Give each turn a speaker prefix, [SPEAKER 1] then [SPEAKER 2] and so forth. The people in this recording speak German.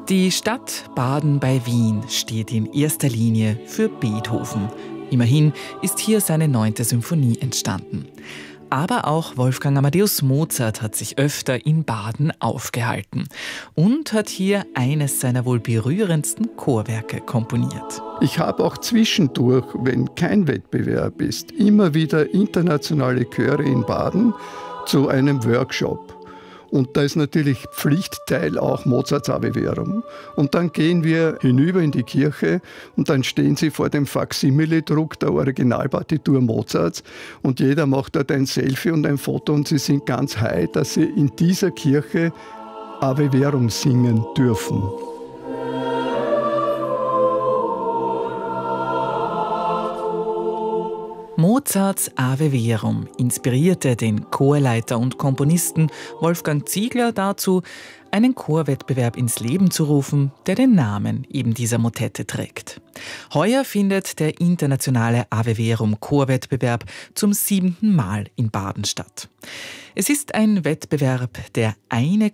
[SPEAKER 1] Die Stadt Baden bei Wien steht in erster Linie für Beethoven. Immerhin ist hier seine 9. Symphonie entstanden. Aber auch Wolfgang Amadeus Mozart hat sich öfter in Baden aufgehalten und hat hier eines seiner wohl berührendsten Chorwerke komponiert.
[SPEAKER 2] Ich habe auch zwischendurch, wenn kein Wettbewerb ist, immer wieder internationale Chöre in Baden zu einem Workshop. Und da ist natürlich Pflichtteil auch Mozarts Ave Verum. Und dann gehen wir hinüber in die Kirche und dann stehen sie vor dem Faksimile-Druck der Originalpartitur Mozarts und jeder macht dort ein Selfie und ein Foto und sie sind ganz high, dass sie in dieser Kirche Ave Verum singen dürfen.
[SPEAKER 1] Mozarts Ave Verum inspirierte den Chorleiter und Komponisten Wolfgang Ziegler dazu, einen Chorwettbewerb ins Leben zu rufen, der den Namen eben dieser Motette trägt. Heuer findet der internationale Ave Verum Chorwettbewerb zum 7. Mal in Baden statt. Es ist ein Wettbewerb, der eine